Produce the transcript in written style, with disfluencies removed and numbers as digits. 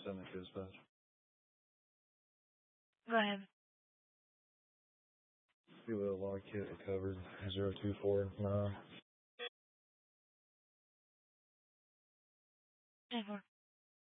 Stomach dispatch. Go ahead. Fuel log kit recovered 0249. 10-4.